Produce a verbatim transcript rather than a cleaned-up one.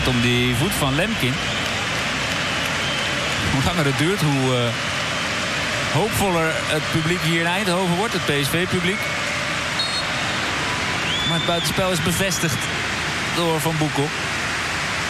gaat om die voet van Lemkin. Hoe langer het duurt, hoe uh, hoopvoller het publiek hier in Eindhoven wordt. Het P S V-publiek. Maar het buitenspel is bevestigd door Van Boekel.